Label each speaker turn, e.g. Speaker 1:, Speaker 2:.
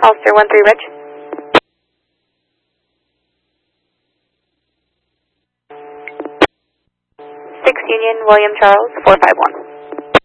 Speaker 1: Ulster 13 Rich. 6 Union, William Charles, 451.